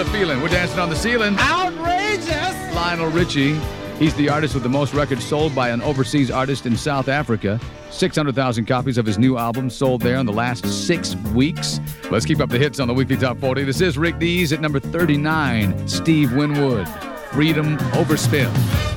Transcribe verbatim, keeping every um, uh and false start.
the feeling? We're dancing on the ceiling. Outrageous! Lionel Richie. He's the artist with the most records sold by an overseas artist in South Africa. six hundred thousand copies of his new album sold there in the last six weeks. Let's keep up the hits on the Weekly Top forty. This is Rick Dees at number thirty-nine. Steve Winwood, Freedom Overspin.